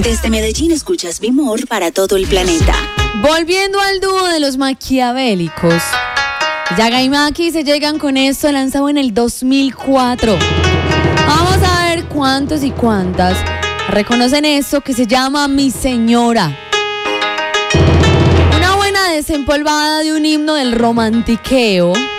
Desde Medellín escuchas Bimor para todo el planeta. Volviendo al dúo de los maquiavélicos, Yaga y Maki se llegan con esto lanzado en el 2004. Vamos a ver cuántos y cuántas reconocen esto que se llama Mi Señora. Una buena desempolvada de un himno del romantiqueo